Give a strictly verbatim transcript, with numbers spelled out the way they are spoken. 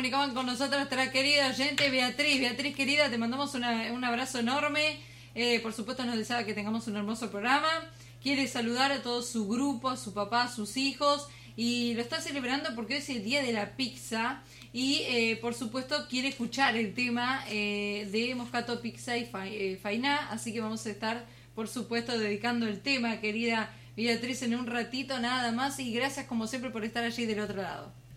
comunicaban con nosotros nuestra querida oyente Beatriz. Beatriz, querida, te mandamos una, un abrazo enorme. Eh, por supuesto, nos desea que tengamos un hermoso programa. Quiere saludar a todo su grupo, a su papá, a sus hijos. Y lo está celebrando porque hoy es el día de la pizza. Y, eh, por supuesto, quiere escuchar el tema eh, de Moscato Pizza y fa, eh, Fainá. Así que vamos a estar, por supuesto, dedicando el tema, querida Beatriz, en un ratito nada más. Y gracias, como siempre, por estar allí del otro lado.